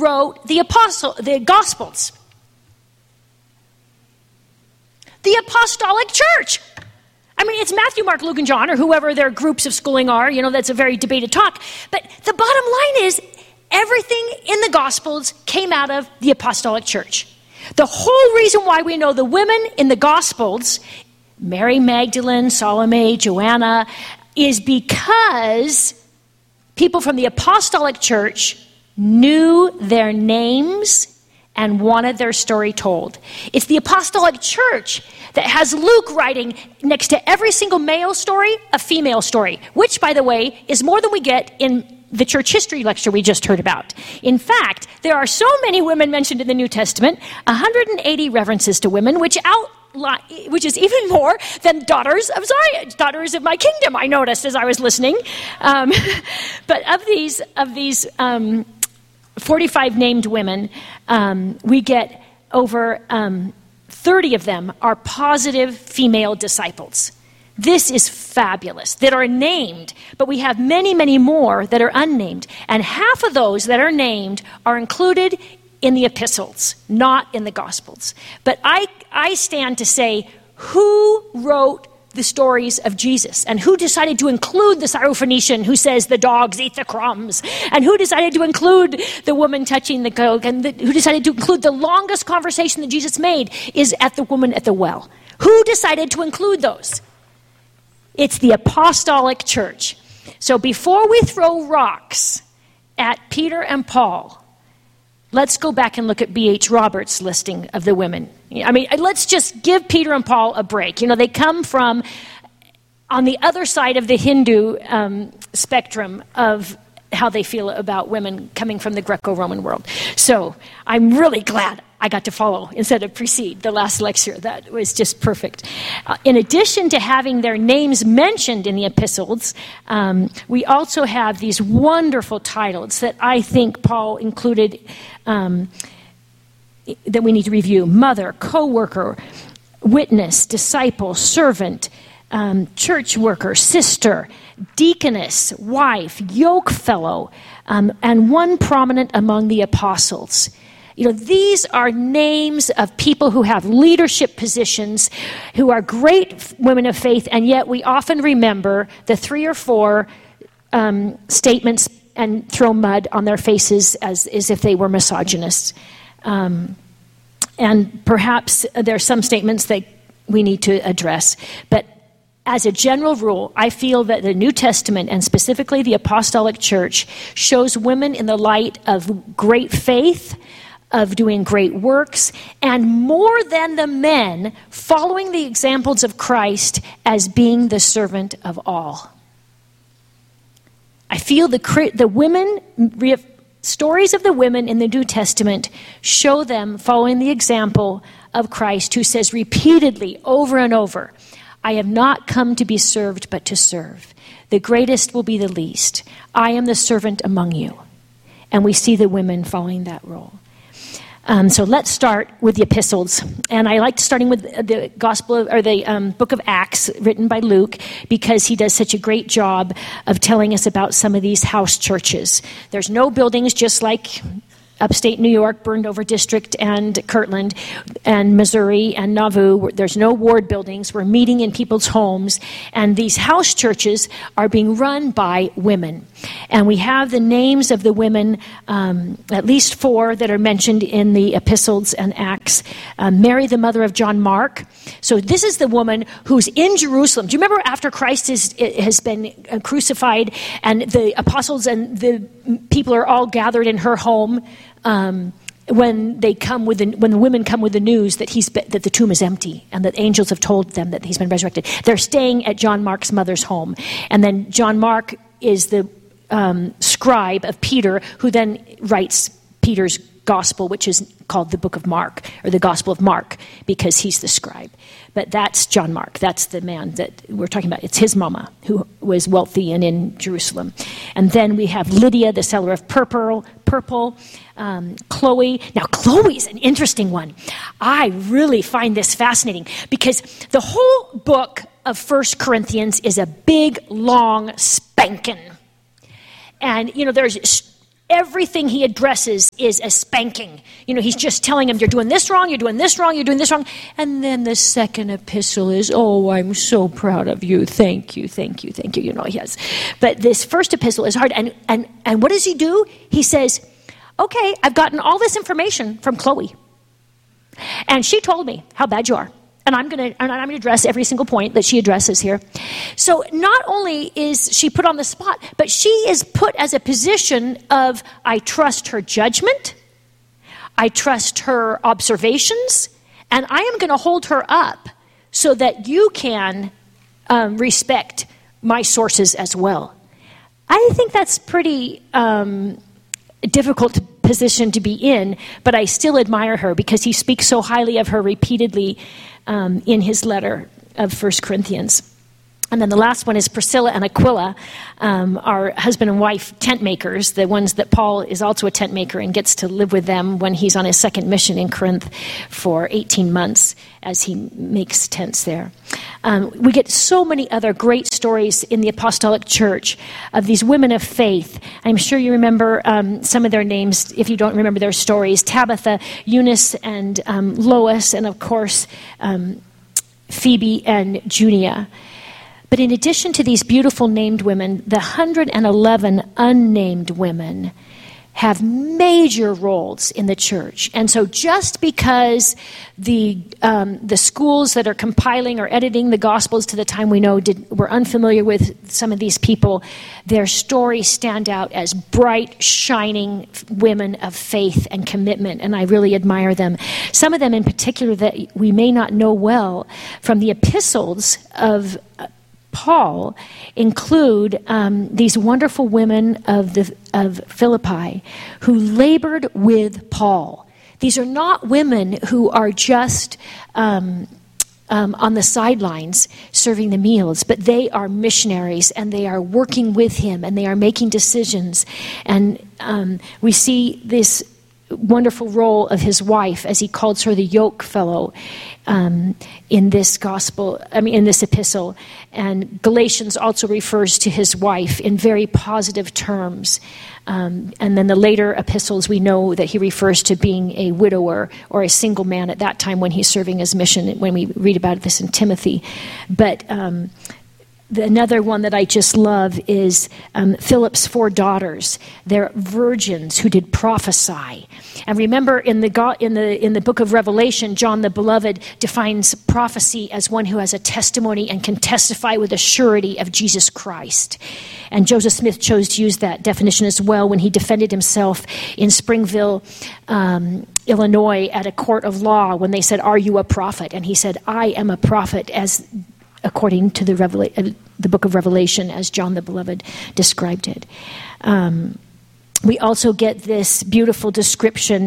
wrote the Gospels? The Apostolic Church. I mean, it's Matthew, Mark, Luke, and John, or whoever their groups of schooling are. That's a very debated talk. But the bottom line is, everything in the Gospels came out of the Apostolic Church. The whole reason why we know the women in the Gospels, Mary Magdalene, Salome, Joanna, is because people from the Apostolic Church knew their names and wanted their story told. It's the Apostolic Church that has Luke writing next to every single male story, a female story, which, by the way, is more than we get in the church history lecture we just heard about. In fact, there are so many women mentioned in the New Testament, 180 references to women, which is even more than daughters of Zion, daughters of my kingdom, I noticed as I was listening. But of these 45 named women, we get over 30 of them are positive female disciples. This is fabulous, that are named, but we have many, many more that are unnamed. And half of those that are named are included in the epistles, not in the Gospels. But I stand to say, who wrote the stories of Jesus? And who decided to include the Syrophoenician who says the dogs eat the crumbs? And who decided to include the woman touching the coat? And who decided to include the longest conversation that Jesus made is at the woman at the well? Who decided to include those? It's the Apostolic Church. So before we throw rocks at Peter and Paul, let's go back and look at B.H. Roberts' listing of the women. I mean, let's just give Peter and Paul a break. They come from on the other side of the Hindu spectrum of how they feel about women coming from the Greco-Roman world. So I'm really glad I got to follow instead of precede the last lecture. That was just perfect. In addition to having their names mentioned in the epistles, we also have these wonderful titles that I think Paul included that we need to review. Mother, co-worker, witness, disciple, servant, church worker, sister, deaconess, wife, yoke fellow, and one prominent among the apostles. These are names of people who have leadership positions, who are great women of faith, and yet we often remember the 3 or 4 statements and throw mud on their faces as if they were misogynists. And perhaps there are some statements that we need to address. But as a general rule, I feel that the New Testament, and specifically the Apostolic Church, shows women in the light of great faith, of doing great works, and more than the men, following the examples of Christ as being the servant of all. I feel the women, stories of the women in the New Testament show them following the example of Christ, who says repeatedly over and over, I have not come to be served, but to serve. The greatest will be the least. I am the servant among you. And we see the women following that role. So let's start with the epistles. And I liked starting with the book of Acts written by Luke, because he does such a great job of telling us about some of these house churches. There's no buildings, just like upstate New York, burned over district and Kirtland and Missouri and Nauvoo. There's no ward buildings. We're meeting in people's homes. And these house churches are being run by women. And we have the names of the women, at least 4 that are mentioned in the epistles and Acts. Mary, the mother of John Mark. So this is the woman who's in Jerusalem. Do you remember after Christ has been crucified and the apostles and the people are all gathered in her home? When the women come with the news that that the tomb is empty and that angels have told them that he's been resurrected, they're staying at John Mark's mother's home. And then John Mark is the scribe of Peter, who then writes Peter's gospel, which is called the book of Mark, or the Gospel of Mark, because he's the scribe. But that's John Mark. That's the man that we're talking about. It's his mama, who was wealthy and in Jerusalem. And then we have Lydia, the seller of purple. Chloe. Now, Chloe's an interesting one. I really find this fascinating, because the whole book of 1 Corinthians is a big, long spanking. And, there's everything he addresses is a spanking. He's just telling him, you're doing this wrong, you're doing this wrong, you're doing this wrong. And then the second epistle is, oh, I'm so proud of you. Thank you, thank you, thank you. Yes. But this first epistle is hard. And what does he do? He says, okay, I've gotten all this information from Chloe. And she told me how bad you are. And I'm going to address every single point that she addresses here. So not only is she put on the spot, but she is put as a position of, I trust her judgment, I trust her observations, and I am going to hold her up so that you can respect my sources as well. I think that's pretty difficult position to be in, but I still admire her because he speaks so highly of her repeatedly in his letter of 1 Corinthians. And then the last one is Priscilla and Aquila, our husband and wife tent makers, the ones that Paul is also a tent maker and gets to live with them when he's on his second mission in Corinth for 18 months as he makes tents there. We get so many other great stories in the apostolic church of these women of faith. I'm sure you remember some of their names if you don't remember their stories. Tabitha, Eunice, and Lois, and of course Phoebe and Junia. But in addition to these beautiful named women, the 111 unnamed women have major roles in the church. And so just because the schools that are compiling or editing the Gospels to the time we know were unfamiliar with some of these people, their stories stand out as bright, shining women of faith and commitment, and I really admire them. Some of them in particular that we may not know well from the epistles of Paul include these wonderful women of Philippi who labored with Paul. These are not women who are just on the sidelines serving the meals, but they are missionaries and they are working with him and they are making decisions. And we see this wonderful role of his wife as he calls her the yoke fellow in this in this epistle. And Galatians also refers to his wife in very positive terms. And then the later epistles, we know that he refers to being a widower or a single man at that time when he's serving his mission, when we read about this in Timothy. But another one that I just love is Philip's 4 daughters. They're virgins who did prophesy. And remember, in the book of Revelation, John the Beloved defines prophecy as one who has a testimony and can testify with a surety of Jesus Christ. And Joseph Smith chose to use that definition as well when he defended himself in Springville, Illinois, at a court of law when they said, "Are you a prophet?" And he said, "I am a prophet," according to the book of Revelation, as John the Beloved described it. We also get this beautiful description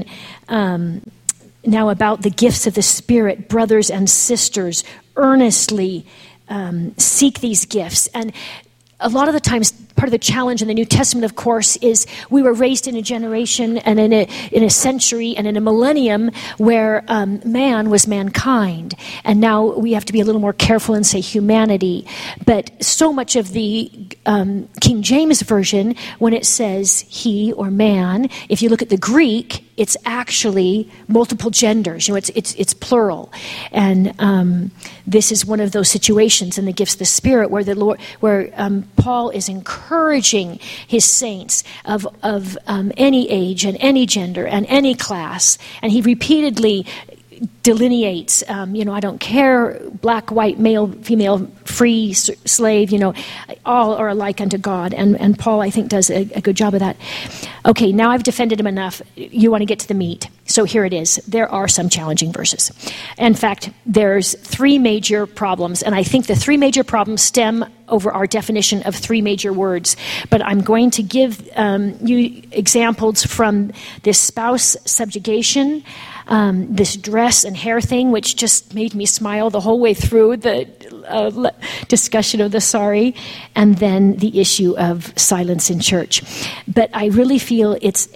now about the gifts of the Spirit. Brothers and sisters, earnestly seek these gifts. And a lot of the times, part of the challenge in the New Testament, of course, is we were raised in a generation and in a century and in a millennium where man was mankind. And now we have to be a little more careful and say humanity. But so much of the King James Version, when it says he or man, if you look at the Greek, it's actually multiple genders. It's plural. And this is one of those situations in the gifts of the Spirit where Paul is encouraging his saints of any age and any gender and any class, and he repeatedly delineates, I don't care, black, white, male, female, free, slave, all are alike unto God. And Paul, I think, does a good job of that. Okay, now I've defended him enough. You want to get to the meat. So here it is. There are some challenging verses. In fact, there's 3 major problems, and I think the 3 major problems stem over our definition of 3 major words. But I'm going to give you examples from this spouse subjugation, this dress and hair thing, which just made me smile the whole way through the discussion of the sorry, and then the issue of silence in church. But I really feel it's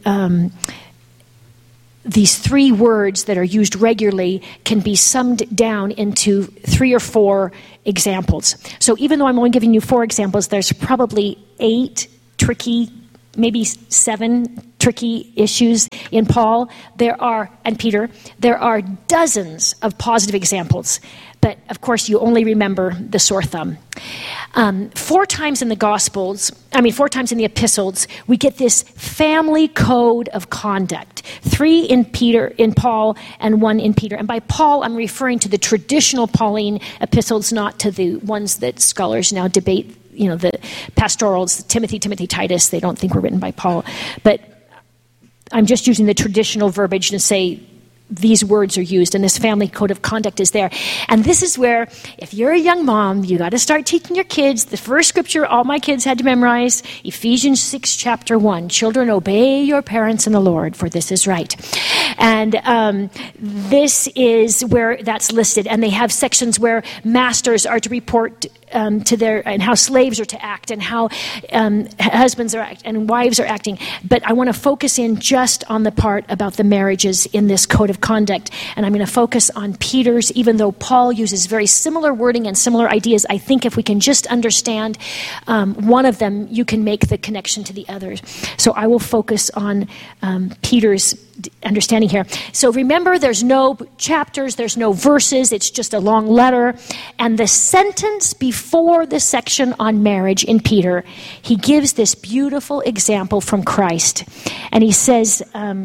these 3 words that are used regularly can be summed down into 3 or 4 examples. So even though I'm only giving you 4 examples, there's probably 8 tricky maybe 7 tricky issues in Paul. And Peter, there are dozens of positive examples. But, of course, you only remember the sore thumb. 4 times in the epistles, we get this family code of conduct. 3 in Paul, and 1 in Peter. And by Paul, I'm referring to the traditional Pauline epistles, not to the ones that scholars now debate. The pastorals, Timothy, Titus, they don't think were written by Paul. But I'm just using the traditional verbiage to say these words are used, and this family code of conduct is there. And this is where, if you're a young mom, you got to start teaching your kids. The first scripture all my kids had to memorize, Ephesians 6, chapter 1. Children, obey your parents in the Lord, for this is right. And this is where that's listed. And they have sections where masters are to report to their, and how slaves are to act, and how husbands are act, and wives are acting. But I want to focus in just on the part about the marriages in this code of conduct. And I'm going to focus on Peter's, even though Paul uses very similar wording and similar ideas. I think if we can just understand one of them, you can make the connection to the others. So I will focus on Peter's understanding here. So remember, there's no chapters, there's no verses, it's just a long letter. And the sentence before the section on marriage in Peter, he gives this beautiful example from Christ. And he says,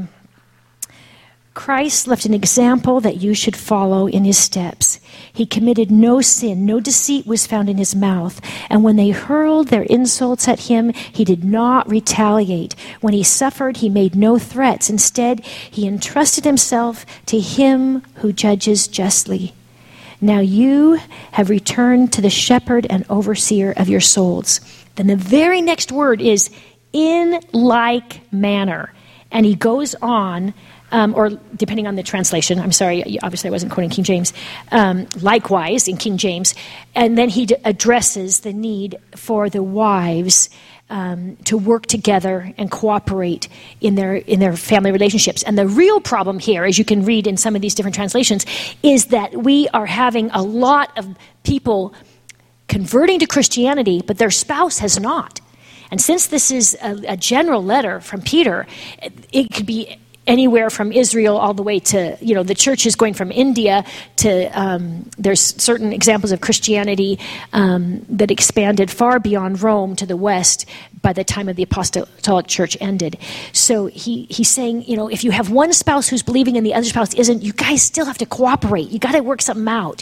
Christ left an example that you should follow in his steps. He committed no sin, no deceit was found in his mouth. And when they hurled their insults at him, he did not retaliate. When he suffered, he made no threats. Instead, he entrusted himself to him who judges justly. Now you have returned to the shepherd and overseer of your souls. Then the very next word is in like manner. And he goes on, or depending on the translation, I'm sorry, obviously I wasn't quoting King James, likewise in King James, and then he addresses the need for the wives to work together and cooperate in their family relationships. And the real problem here, as you can read in some of these different translations, is that we are having a lot of people converting to Christianity, but their spouse has not. And since this is a general letter from Peter, it could be anywhere from Israel all the way to, the church is going from India to, there's certain examples of Christianity that expanded far beyond Rome to the west by the time of the apostolic church ended. So he's saying, if you have one spouse who's believing and the other spouse isn't, you guys still have to cooperate. You got to work something out.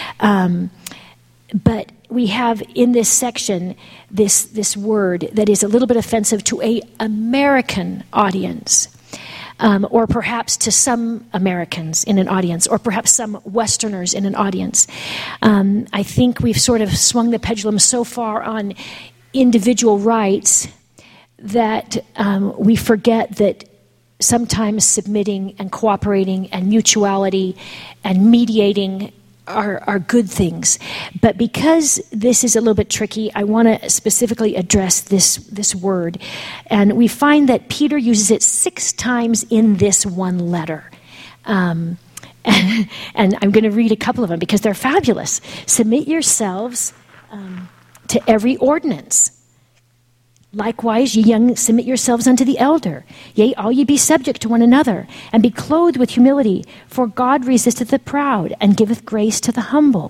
But we have in this section this word that is a little bit offensive to an American audience. Or perhaps to some Americans in an audience, or perhaps some Westerners in an audience. I think we've sort of swung the pendulum so far on individual rights that we forget that sometimes submitting and cooperating and mutuality and mediating are good things. But because this is a little bit tricky, I want to specifically address this word. And we find that Peter uses it 6 times in this one letter. And I'm going to read a couple of them because they're fabulous. Submit yourselves to every ordinance. Likewise, ye young, submit yourselves unto the elder. Yea, all ye be subject to one another, and be clothed with humility. For God resisteth the proud, and giveth grace to the humble.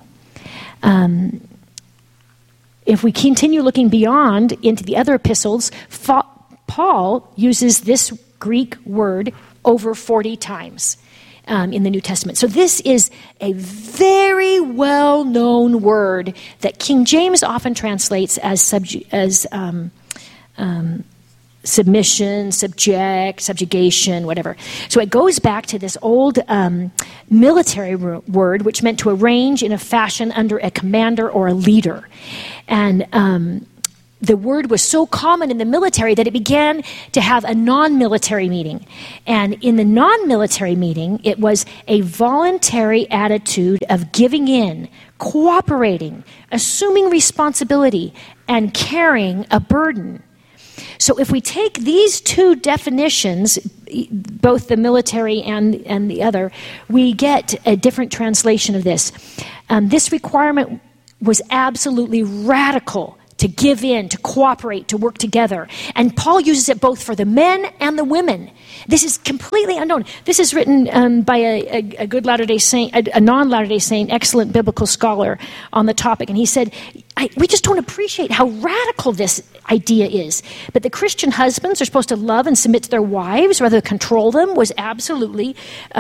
If we continue looking beyond into the other epistles, Paul uses this Greek word over 40 times in the New Testament. So this is a very well-known word that King James often translates as submission, subjugation, whatever. So it goes back to this old military word, which meant to arrange in a fashion under a commander or a leader. And the word was so common in the military that it began to have a non-military meaning. And in the non-military meaning, it was a voluntary attitude of giving in, cooperating, assuming responsibility, and carrying a burden. So if we take these 2 definitions, both the military and the other, we get a different translation of this. This requirement was absolutely radical to give in, to cooperate, to work together. And Paul uses it both for the men and the women. This is completely unknown. This is written by a good Latter-day Saint, a non-Latter-day Saint, excellent biblical scholar on the topic. And he said, we just don't appreciate how radical this idea is. But the Christian husbands are supposed to love and submit to their wives rather than control them was absolutely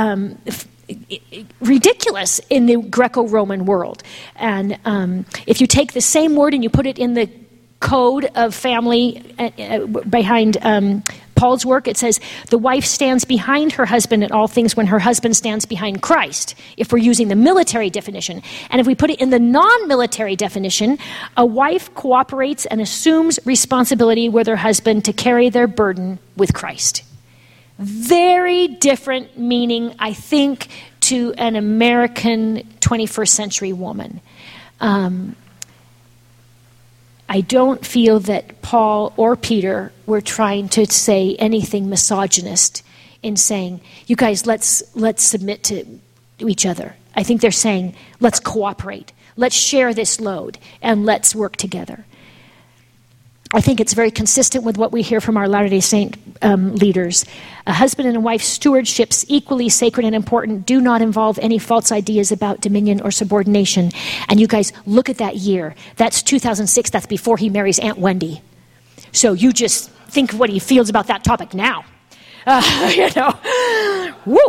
ridiculous in the Greco-Roman world. And if you take the same word and you put it in the code of family behind Paul's work, it says the wife stands behind her husband in all things when her husband stands behind Christ, if we're using the military definition. And if we put it in the non-military definition, a wife cooperates and assumes responsibility with her husband to carry their burden with Christ. Very different meaning, I think, to an American 21st century woman. I don't feel that Paul or Peter were trying to say anything misogynist in saying, you guys, let's submit to each other. I think they're saying, let's cooperate. Let's share this load and let's work together. I think it's very consistent with what we hear from our Latter-day Saint leaders. A husband and a wife's stewardships, equally sacred and important, do not involve any false ideas about dominion or subordination. And you guys, look at that year. That's 2006. That's before he marries Aunt Wendy. So you just think of what he feels about that topic now. Woo!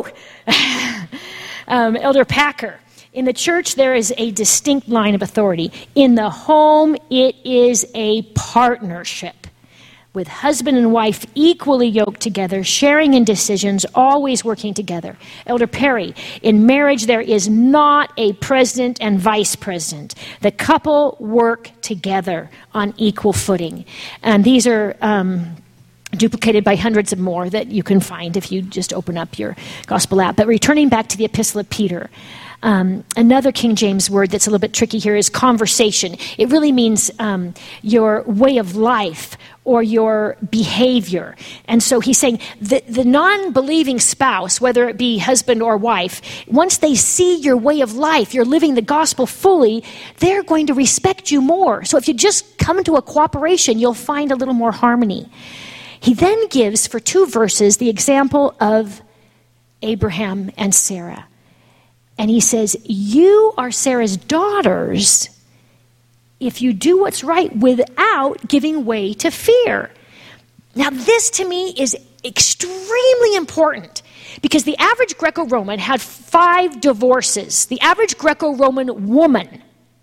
Elder Packer. In the church, there is a distinct line of authority. In the home, it is a partnership with husband and wife equally yoked together, sharing in decisions, always working together. Elder Perry, in marriage, there is not a president and vice president. The couple work together on equal footing. And these are duplicated by hundreds of more that you can find if you just open up your gospel app. But returning back to the Epistle of Peter, another King James word that's a little bit tricky here is conversation. It really means your way of life or your behavior. And so he's saying that the non-believing spouse, whether it be husband or wife, once they see your way of life, you're living the gospel fully, they're going to respect you more. So if you just come into a cooperation, you'll find a little more harmony. He then gives, for 2 verses, the example of Abraham and Sarah. And he says, you are Sarah's daughters if you do what's right without giving way to fear. Now, this to me is extremely important because the average Greco-Roman had 5 divorces. The average Greco-Roman woman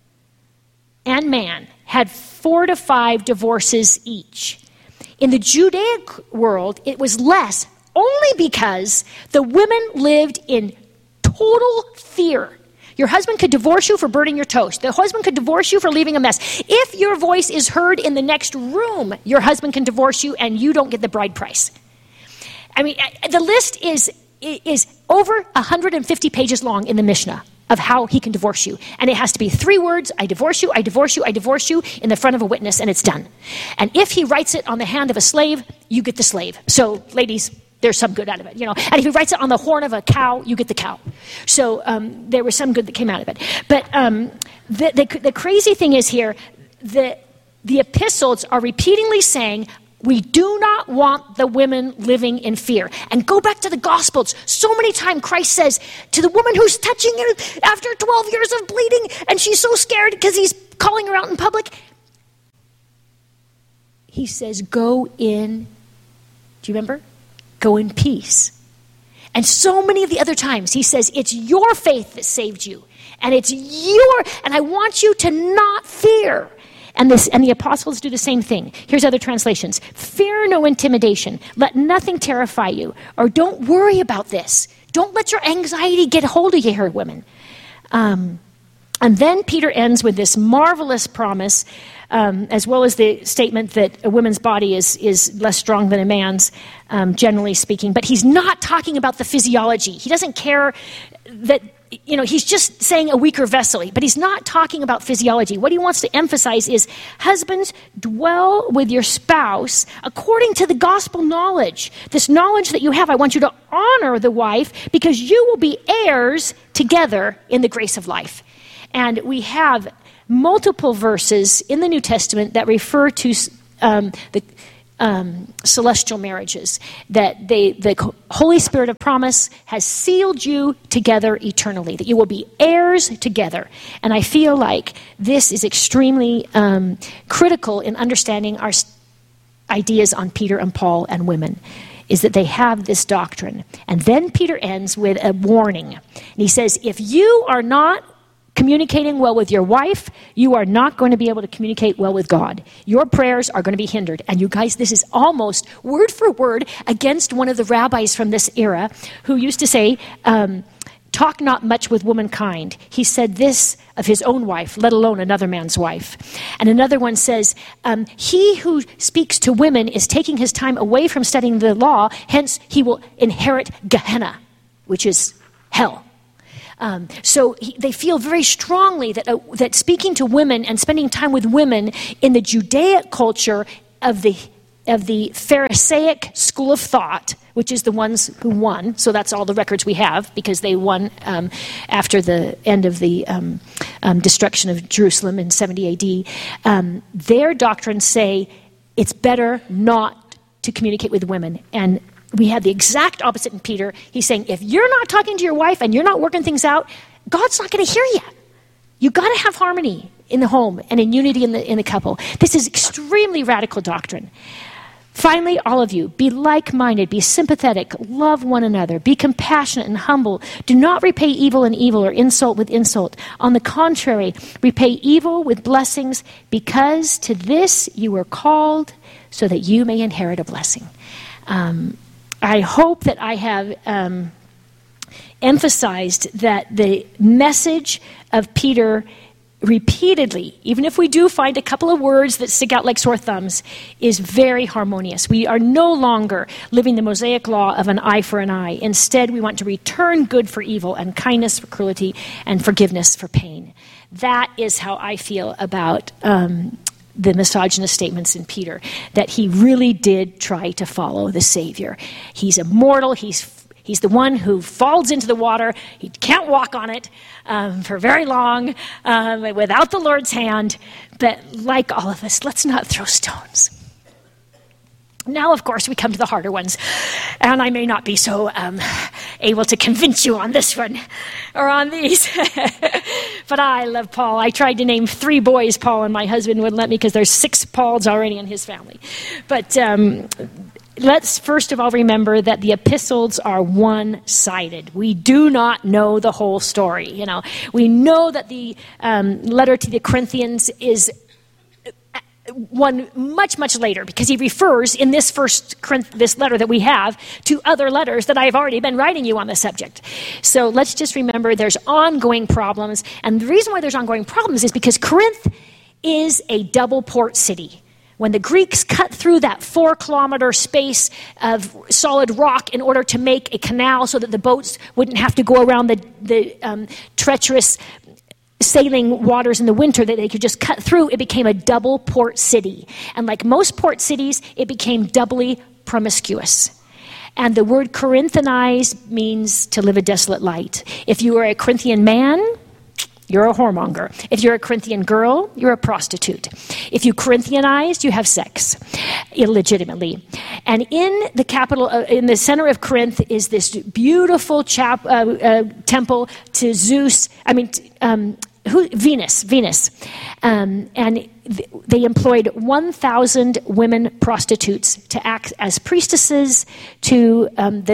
and man had 4 to 5 divorces each. In the Judaic world, it was less, only because the women lived in total fear. Your husband could divorce you for burning your toast. The husband could divorce you for leaving a mess. If your voice is heard in the next room, your husband can divorce you and you don't get the bride price. I mean, the list is over 150 pages long in the Mishnah of how he can divorce you. And it has to be 3 words, I divorce you, I divorce you, I divorce you, in the front of a witness, and it's done. And if he writes it on the hand of a slave, you get the slave. So, ladies, there's some good out of it, you know. And if he writes it on the horn of a cow, you get the cow. So there was some good that came out of it. But the crazy thing is here, the epistles are repeatedly saying, we do not want the women living in fear. And go back to the Gospels. So many times Christ says to the woman who's touching him after 12 years of bleeding, and she's so scared because he's calling her out in public, he says, go in, do you remember? Go in peace. And so many of the other times he says, it's your faith that saved you. And I want you to not fear. And the apostles do the same thing. Here's other translations. Fear no intimidation. Let nothing terrify you. Or don't worry about this. Don't let your anxiety get hold of you here, women. And then Peter ends with this marvelous promise, as well as the statement that a woman's body is less strong than a man's, generally speaking. But he's not talking about the physiology. He doesn't care that, he's just saying a weaker vessel. But he's not talking about physiology. What he wants to emphasize is, husbands, dwell with your spouse according to the gospel knowledge. This knowledge that you have, I want you to honor the wife because you will be heirs together in the grace of life. And we have multiple verses in the New Testament that refer to the celestial marriages, that the Holy Spirit of promise has sealed you together eternally, that you will be heirs together. And I feel like this is extremely critical in understanding our ideas on Peter and Paul and women, is that they have this doctrine. And then Peter ends with a warning. And he says, if you are not communicating well with your wife, you are not going to be able to communicate well with God. Your prayers are going to be hindered. And you guys, this is almost word for word against one of the rabbis from this era who used to say, talk not much with womankind. He said this of his own wife, let alone another man's wife. And another one says, he who speaks to women is taking his time away from studying the law, hence he will inherit Gehenna, which is hell. So they feel very strongly that speaking to women and spending time with women in the Judaic culture of the Pharisaic school of thought, which is the ones who won, so that's all the records we have, because they won after the end of the destruction of Jerusalem in 70 AD, their doctrines say it's better not to communicate with women. And we have the exact opposite in Peter. He's saying, if you're not talking to your wife and you're not working things out, God's not going to hear you. You got to have harmony in the home and in unity in the couple. This is extremely radical doctrine. Finally, all of you, be like-minded, be sympathetic, love one another, be compassionate and humble. Do not repay evil and evil or insult with insult. On the contrary, repay evil with blessings, because to this you were called, so that you may inherit a blessing. I hope that I have emphasized that the message of Peter repeatedly, even if we do find a couple of words that stick out like sore thumbs, is very harmonious. We are no longer living the Mosaic law of an eye for an eye. Instead, we want to return good for evil and kindness for cruelty and forgiveness for pain. That is how I feel about the misogynist statements in Peter, that he really did try to follow the Savior. He's immortal. He's the one who falls into the water. He can't walk on it for very long without the Lord's hand. But like all of us, let's not throw stones. Now, of course, we come to the harder ones. And I may not be so able to convince you on this one or on these. But I love Paul. I tried to name 3 boys Paul, and my husband wouldn't let me because there's 6 Pauls already in his family. But let's first of all remember that the epistles are one-sided. We do not know the whole story. You know, we know that the letter to the Corinthians is one much, much later, because he refers in this this letter that we have to other letters that I've already been writing you on the subject. So let's just remember there's ongoing problems. And the reason why there's ongoing problems is because Corinth is a double port city. When the Greeks cut through that 4-kilometer space of solid rock in order to make a canal so that the boats wouldn't have to go around the treacherous sailing waters in the winter that they could just cut through, it became a double port city. And like most port cities, it became doubly promiscuous. And the word Corinthianize means to live a desolate life. If you are a Corinthian man, you're a whoremonger. If you're a Corinthian girl, you're a prostitute. If you Corinthianized, you have sex illegitimately. And in the capital, in the center of Corinth, is this beautiful temple to Zeus. Venus. And they employed 1,000 women prostitutes to act as priestesses to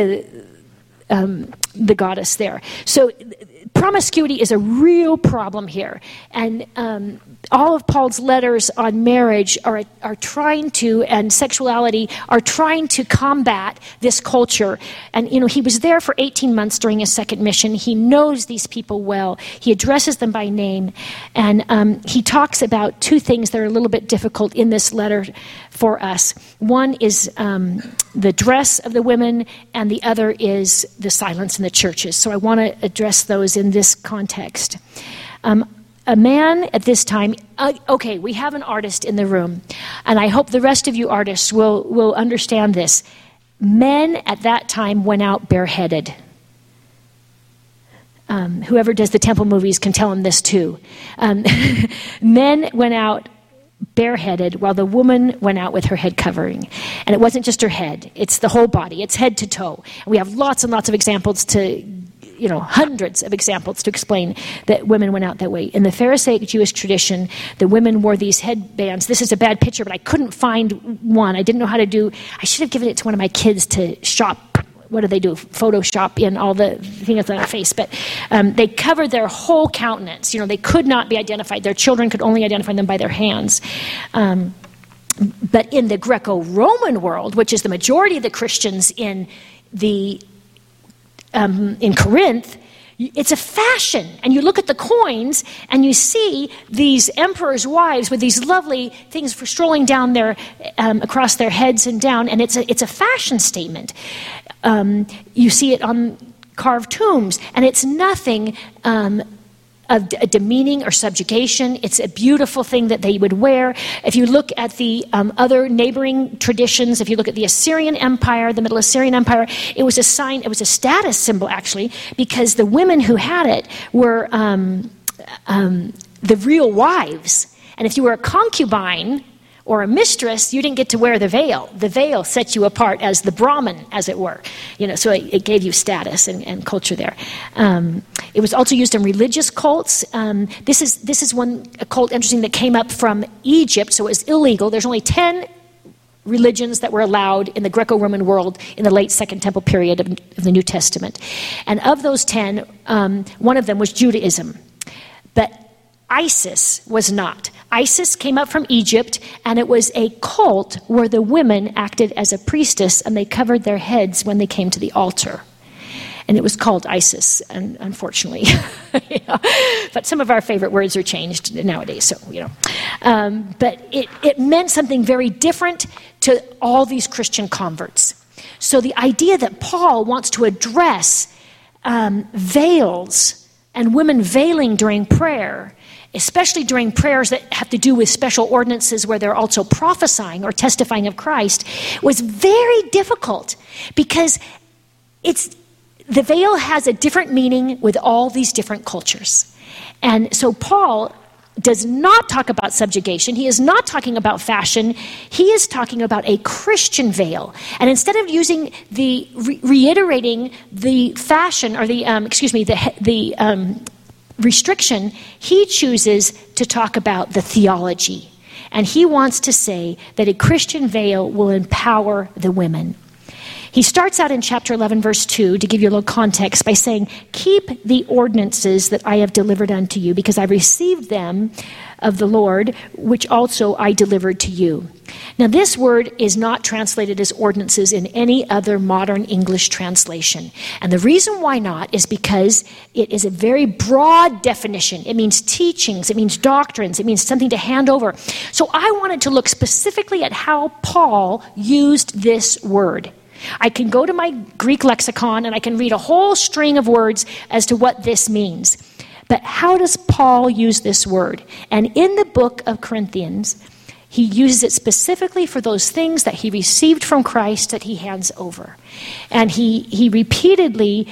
the goddess there. So promiscuity is a real problem here. And all of Paul's letters on marriage are trying to, and sexuality, are trying to combat this culture. And, he was there for 18 months during his second mission. He knows these people well. He addresses them by name. And he talks about 2 things that are a little bit difficult in this letter for us. One is the dress of the women, and the other is the silence in the churches. So I want to address those in this context. A man at this time, okay, we have an artist in the room, and I hope the rest of you artists will understand this. Men at that time went out bareheaded. whoever does the temple movies can tell him this too. Men went out bareheaded while the woman went out with her head covering. And it wasn't just her head, it's the whole body, it's head to toe. And we have lots and lots of examples hundreds of examples to explain that women went out that way. In the Pharisaic Jewish tradition, the women wore these headbands. This is a bad picture, but I couldn't find one. I didn't know how to do. I should have given it to one of my kids to shop. What do they do? Photoshop in all the things on their face. But they covered their whole countenance. They could not be identified. Their children could only identify them by their hands. But in the Greco-Roman world, which is the majority of the Christians in Corinth, it's a fashion. And you look at the coins and you see these emperors' wives with these lovely things for strolling down their across their heads and down, and it's a fashion statement. You see it on carved tombs, and it's nothing of demeaning or subjugation. It's a beautiful thing that they would wear. If you look at the other neighboring traditions, if you look at the Assyrian Empire, the Middle Assyrian Empire, it was a sign, it was a status symbol actually, because the women who had it were the real wives. And if you were a concubine or a mistress, you didn't get to wear the veil. The veil set you apart as the Brahmin, as it were. So it gave you status and culture there. It was also used in religious cults. This is a cult, interesting, that came up from Egypt, so it was illegal. There's only 10 religions that were allowed in the Greco-Roman world in the late Second Temple period of the New Testament. And of those 10, one of them was Judaism. But Isis was not. Isis came up from Egypt, and it was a cult where the women acted as a priestess, and they covered their heads when they came to the altar. And it was called Isis, unfortunately. But some of our favorite words are changed nowadays, But it meant something very different to all these Christian converts. So the idea that Paul wants to address veils and women veiling during prayer, especially during prayers that have to do with special ordinances where they're also prophesying or testifying of Christ, was very difficult because the veil has a different meaning with all these different cultures. And so Paul does not talk about subjugation. He is not talking about fashion. He is talking about a Christian veil. And instead of using reiterating the fashion or the restriction, he chooses to talk about the theology. And he wants to say that a Christian veil will empower the women. He starts out in chapter 11, verse 2, to give you a little context, by saying, "Keep the ordinances that I have delivered unto you, because I received them of the Lord, which also I delivered to you." Now, this word is not translated as ordinances in any other modern English translation. And the reason why not is because it is a very broad definition. It means teachings, it means doctrines, it means something to hand over. So I wanted to look specifically at how Paul used this word. I can go to my Greek lexicon and I can read a whole string of words as to what this means. But how does Paul use this word? And in the book of Corinthians, he uses it specifically for those things that he received from Christ that he hands over. And he repeatedly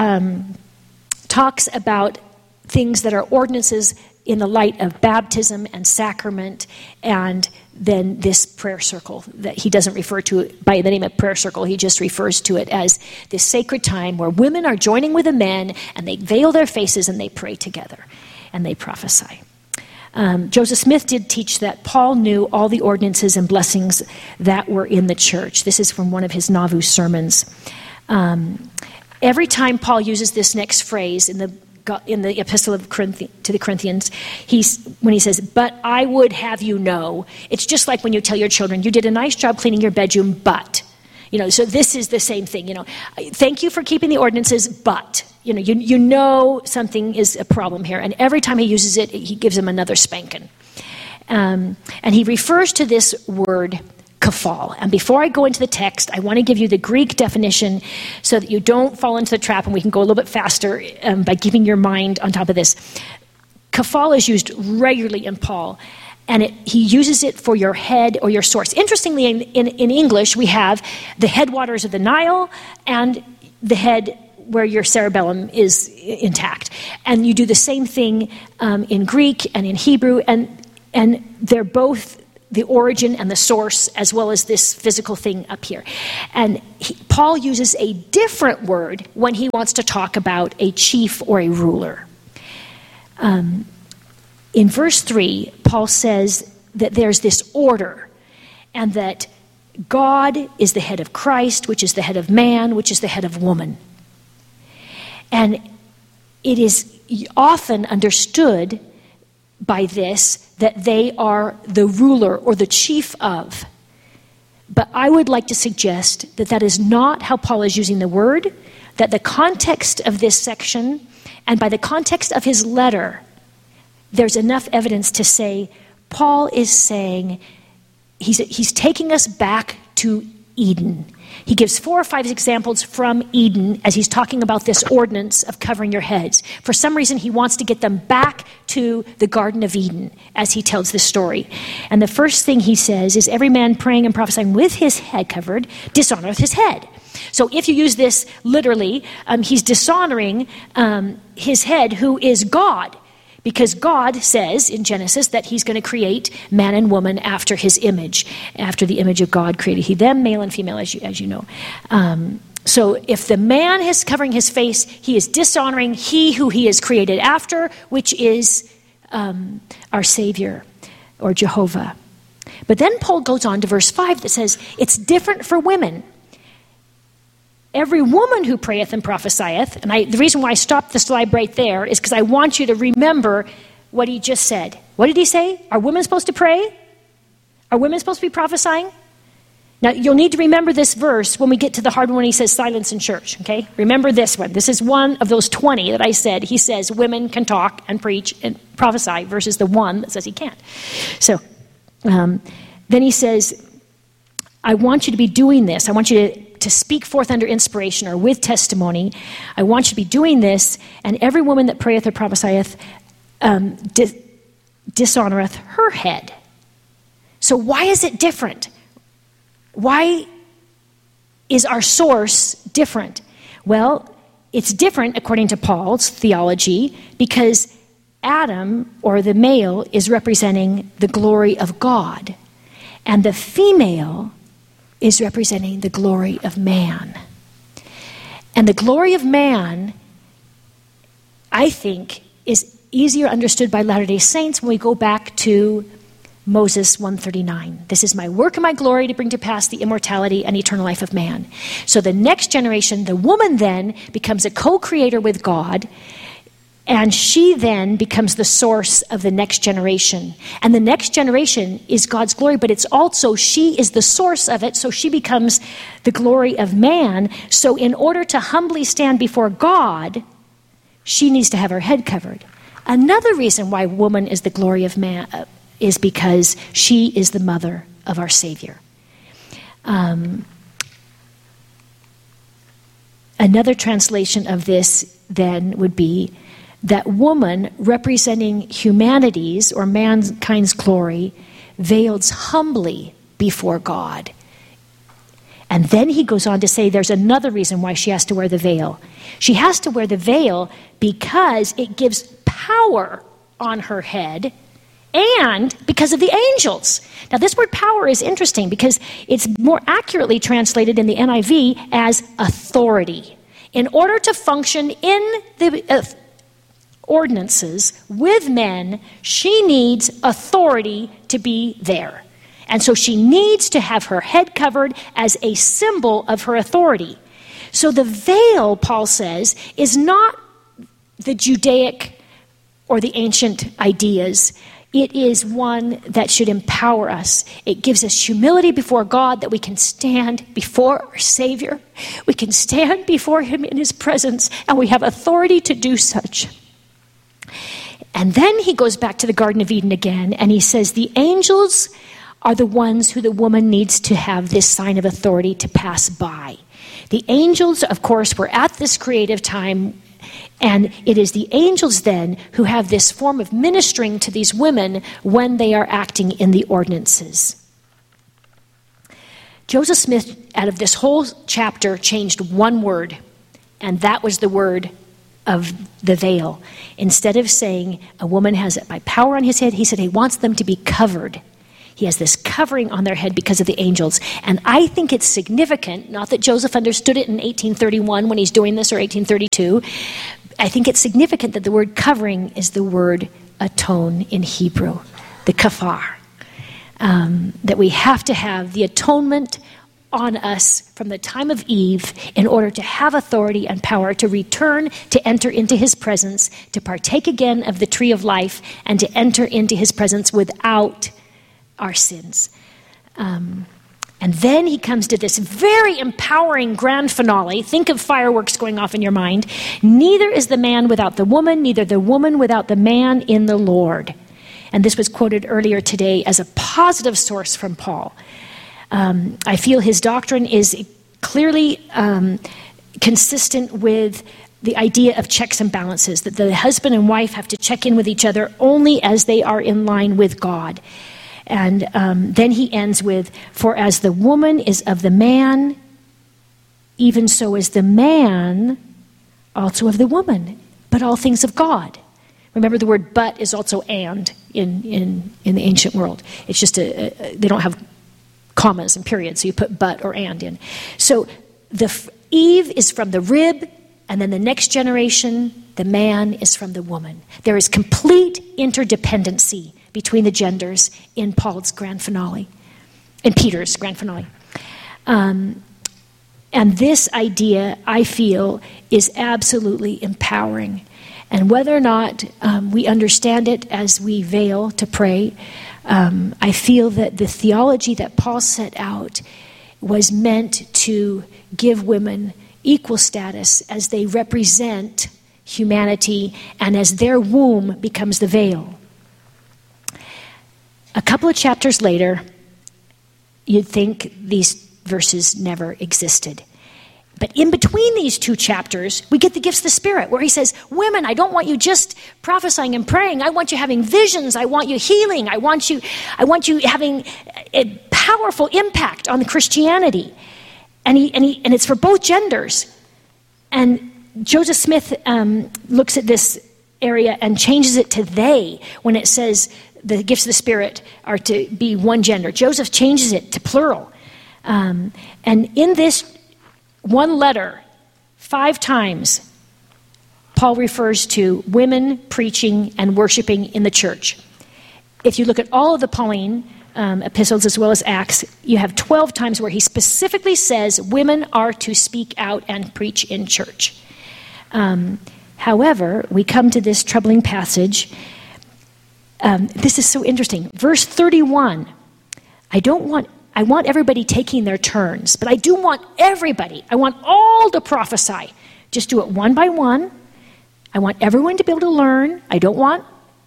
talks about things that are ordinances in the light of baptism and sacrament, and then this prayer circle that he doesn't refer to it by the name of prayer circle. He just refers to it as this sacred time where women are joining with the men and they veil their faces and they pray together and they prophesy. Joseph Smith did teach that Paul knew all the ordinances and blessings that were in the church. This is from one of his Nauvoo sermons. Every time Paul uses this next phrase in the epistle to the Corinthians, when he says, "But I would have you know," it's just like when you tell your children, "You did a nice job cleaning your bedroom, but," so this is the same thing, "Thank you for keeping the ordinances, but," you know something is a problem here. And every time he uses it, he gives him another spanking. And he refers to this word kafal. And before I go into the text, I want to give you the Greek definition so that you don't fall into the trap and we can go a little bit faster by keeping your mind on top of this. Kafal is used regularly in Paul, and he uses it for your head or your source. Interestingly, in English, we have the headwaters of the Nile and the head where your cerebellum is intact. And you do the same thing in Greek and in Hebrew, and they're both the origin and the source, as well as this physical thing up here. And Paul uses a different word when he wants to talk about a chief or a ruler. In verse 3, Paul says that there's this order, and that God is the head of Christ, which is the head of man, which is the head of woman. And it is often understood by this that they are the ruler or the chief of. But I would like to suggest that that is not how Paul is using the word, that the context of this section, and by the context of his letter, there's enough evidence to say Paul is saying he's taking us back to Eden. He gives 4 or 5 examples from Eden as he's talking about this ordinance of covering your heads. For some reason, he wants to get them back to the Garden of Eden as he tells this story. And the first thing he says is, every man praying and prophesying with his head covered dishonoreth his head. So if you use this literally, he's dishonoring his head, who is God. Because God says in Genesis that he's going to create man and woman after his image. After the image of God created he them, male and female, as you know. So if the man is covering his face, he is dishonoring he who he is created after, which is our Savior, or Jehovah. But then Paul goes on to verse 5 that says, it's different for women. Every woman who prayeth and prophesieth, and the reason why I stopped the slide right there is because I want you to remember what he just said. What did he say? Are women supposed to pray? Are women supposed to be prophesying? Now, you'll need to remember this verse when we get to the hard one when he says silence in church, okay? Remember this one. This is one of those 20 that I said. He says women can talk and preach and prophesy versus the one that says he can't. So then he says, I want you to be doing this. I want you to speak forth under inspiration or with testimony. I want you to be doing this, and every woman that prayeth or prophesieth dishonoreth her head. So why is it different? Why is our source different? Well, it's different according to Paul's theology because Adam, or the male, is representing the glory of God, and the female is representing the glory of man. And the glory of man, I think, is easier understood by Latter-day Saints when we go back to Moses 1:39. This is my work and my glory to bring to pass the immortality and eternal life of man. So the next generation, the woman then becomes a co-creator with God, and she then becomes the source of the next generation. And the next generation is God's glory, but it's also, she is the source of it, so she becomes the glory of man. So in order to humbly stand before God, she needs to have her head covered. Another reason why woman is the glory of man is because she is the mother of our Savior. Another translation of this then would be that woman, representing humanity's or mankind's glory, veils humbly before God. And then he goes on to say there's another reason why she has to wear the veil. She has to wear the veil because it gives power on her head, and because of the angels. Now, this word power is interesting because it's more accurately translated in the NIV as authority. In order to function in the ordinances with men, she needs authority to be there. And so she needs to have her head covered as a symbol of her authority. So the veil, Paul says, is not the Judaic or the ancient ideas. It is one that should empower us. It gives us humility before God, that we can stand before our Savior. We can stand before him in his presence, and we have authority to do such. And then he goes back to the Garden of Eden again, and he says the angels are the ones who the woman needs to have this sign of authority to pass by. The angels, of course, were at this creative time, and it is the angels then who have this form of ministering to these women when they are acting in the ordinances. Joseph Smith, out of this whole chapter, changed one word, And that was the word of the veil. Instead of saying a woman has it by power on his head, he said he wants them to be covered. He has this covering on their head because of the angels. And I think it's significant, not that Joseph understood it in 1831 when he's doing this, or 1832. I think it's significant that the word covering is the word atone in Hebrew, the kafar. That we have to have the atonement on us from the time of Eve in order to have authority and power to return, to enter into his presence, to partake again of the tree of life, and to enter into his presence without our sins. And then he comes to this very empowering grand finale. Think of fireworks going off in your mind. Neither is the man without the woman, neither the woman without the man in the Lord. And this was quoted earlier today as a positive source from Paul. I feel his doctrine is clearly consistent with the idea of checks and balances, that the husband and wife have to check in with each other only as they are in line with God. And then he ends with, for as the woman is of the man, even so is the man also of the woman, but all things of God. Remember, the word but is also and in the ancient world. It's just they don't have commas and periods, so you put but or and in. So Eve is from the rib, and then the next generation, the man is from the woman. There is complete interdependency between the genders in Paul's grand finale, in Peter's grand finale. And this idea, I feel, is absolutely empowering. And whether or not we understand it as we veil to pray, I feel that the theology that Paul set out was meant to give women equal status as they represent humanity and as their womb becomes the veil. A couple of chapters later, you'd think these verses never existed. But in between these two chapters, we get the gifts of the Spirit, where he says, women, I don't want you just prophesying and praying. I want you having visions. I want you healing. I want you having a powerful impact on Christianity. And it's for both genders. And Joseph Smith looks at this area and changes it to they when it says the gifts of the Spirit are to be one gender. Joseph changes it to plural. And in this one letter, 5 times, Paul refers to women preaching and worshiping in the church. If you look at all of the Pauline epistles as well as Acts, you have 12 times where he specifically says women are to speak out and preach in church. However, we come to this troubling passage. This is so interesting. Verse 31, I want everybody taking their turns, but I do want everybody. I want all to prophesy. Just do it one by one. I want everyone to be able to learn. I don't want,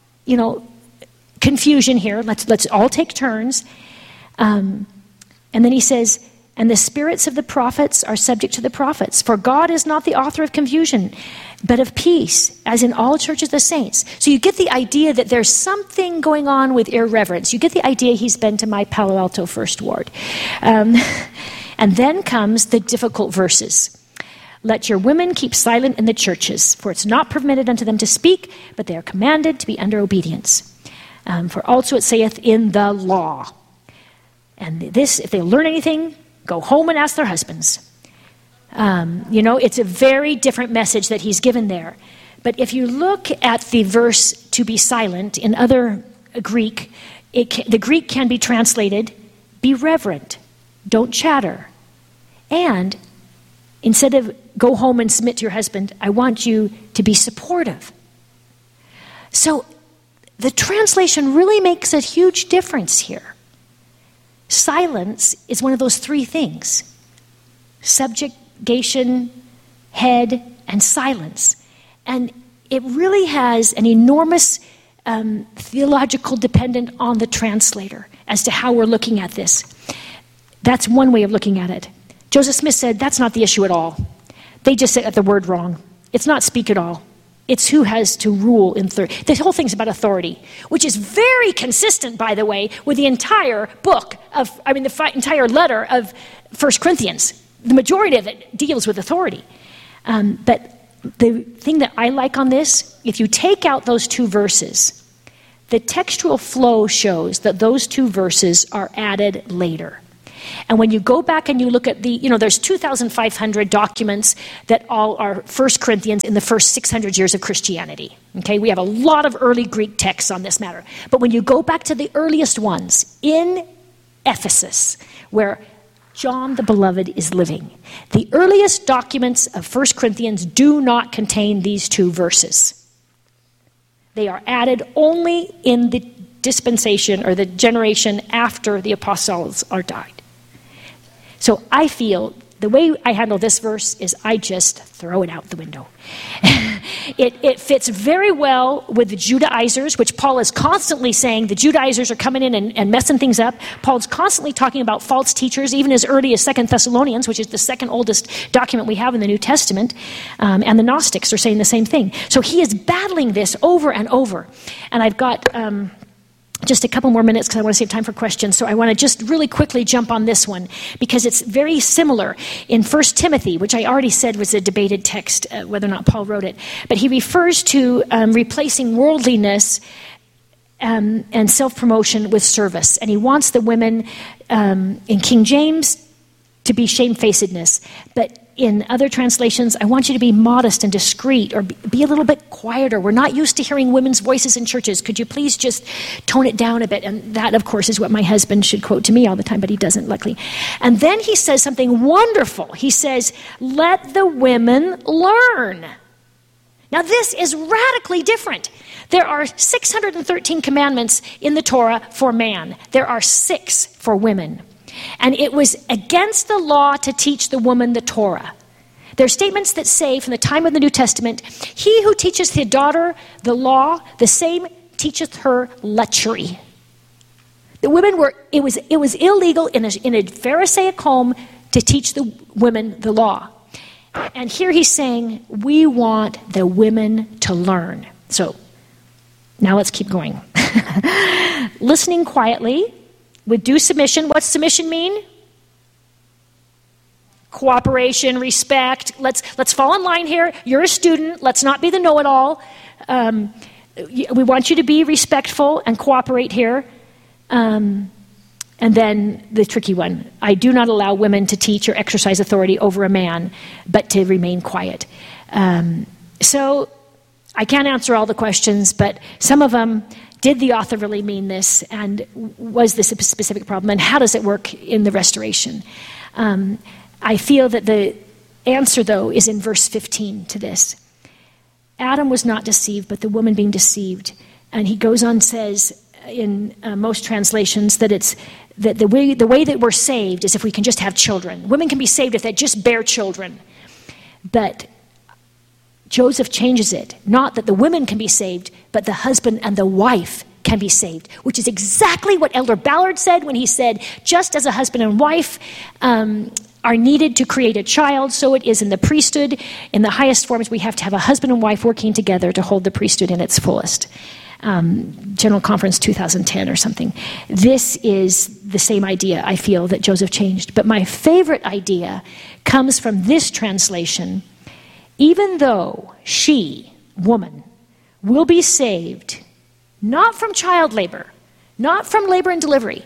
confusion here. Let's all take turns. And then he says, and the spirits of the prophets are subject to the prophets. For God is not the author of confusion, but of peace, as in all churches of the saints. So you get the idea that there's something going on with irreverence. You get the idea he's been to my Palo Alto First Ward. And then comes the difficult verses. Let your women keep silent in the churches, for it's not permitted unto them to speak, but they are commanded to be under obedience. For also it saith in the law. And this, if they learn anything, go home and ask their husbands. It's a very different message that he's given there. But if you look at the verse to be silent in other Greek, the Greek can be translated, be reverent, don't chatter. And instead of go home and submit to your husband, I want you to be supportive. So the translation really makes a huge difference here. Silence is one of those 3 things. Subjugation, head, and silence. And it really has an enormous theological dependent on the translator as to how we're looking at this. That's one way of looking at it. Joseph Smith said that's not the issue at all. They just said the word wrong. It's not speak at all. It's who has to rule in authority. The whole thing's about authority, which is very consistent, by the way, with the entire entire letter of 1 Corinthians. The majority of it deals with authority. But the thing that I like on this, if you take out those two verses, the textual flow shows that those two verses are added later. And when you go back and you look at there's 2,500 documents that all are 1 Corinthians in the first 600 years of Christianity. Okay, we have a lot of early Greek texts on this matter. But when you go back to the earliest ones in Ephesus, where John the Beloved is living, the earliest documents of 1 Corinthians do not contain these two verses. They are added only in the dispensation or the generation after the apostles are died. So I feel the way I handle this verse is I just throw it out the window. It fits very well with the Judaizers, which Paul is constantly saying the Judaizers are coming in and messing things up. Paul's constantly talking about false teachers, even as early as 2 Thessalonians, which is the second oldest document we have in the New Testament. And the Gnostics are saying the same thing. So he is battling this over and over. And I've got just a couple more minutes because I want to save time for questions. So I want to just really quickly jump on this one because it's very similar in 1 Timothy, which I already said was a debated text, whether or not Paul wrote it. But he refers to replacing worldliness and self-promotion with service. And he wants the women in King James to be shamefacedness. But in other translations, I want you to be modest and discreet or be a little bit quieter. We're not used to hearing women's voices in churches. Could you please just tone it down a bit? And that, of course, is what my husband should quote to me all the time, but he doesn't, luckily. And then he says something wonderful. He says, let the women learn. Now, this is radically different. There are 613 commandments in the Torah for man. There are 6 for women. And it was against the law to teach the woman the Torah. There are statements that say from the time of the New Testament, he who teaches his daughter the law, the same teacheth her lechery. The women it was illegal in a Pharisaic home to teach the women the law. And here he's saying, we want the women to learn. So now let's keep going. Listening quietly with due submission. What's submission mean? Cooperation, respect. Let's fall in line here. You're a student. Let's not be the know-it-all. We want you to be respectful and cooperate here. And then the tricky one. I do not allow women to teach or exercise authority over a man, but to remain quiet. So I can't answer all the questions, but some of them, did the author really mean this? And was this a specific problem? And how does it work in the restoration? I feel that the answer, though, is in verse 15 to this. Adam was not deceived, but the woman being deceived. And he goes on, says in most translations that that the way that we're saved is if we can just have children. Women can be saved if they just bear children. But Joseph changes it. Not that the women can be saved, but the husband and the wife can be saved, which is exactly what Elder Ballard said when he said, just as a husband and wife are needed to create a child, so it is in the priesthood. In the highest forms, we have to have a husband and wife working together to hold the priesthood in its fullest. General Conference 2010 or something. This is the same idea, I feel, that Joseph changed. But my favorite idea comes from this translation. Even though she, woman, will be saved, not from child labor, not from labor and delivery,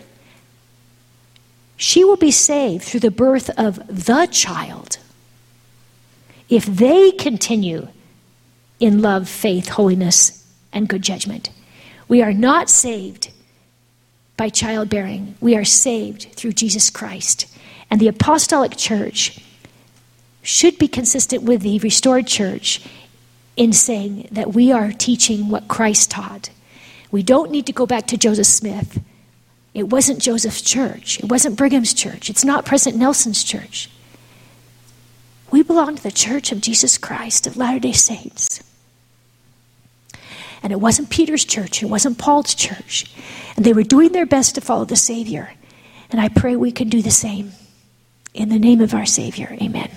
she will be saved through the birth of the child if they continue in love, faith, holiness, and good judgment. We are not saved by childbearing. We are saved through Jesus Christ. And the apostolic church should be consistent with the restored church in saying that we are teaching what Christ taught. We don't need to go back to Joseph Smith. It wasn't Joseph's church. It wasn't Brigham's church. It's not President Nelson's church. We belong to the Church of Jesus Christ of Latter-day Saints. And it wasn't Peter's church. It wasn't Paul's church. And they were doing their best to follow the Savior. And I pray we can do the same. In the name of our Savior, amen.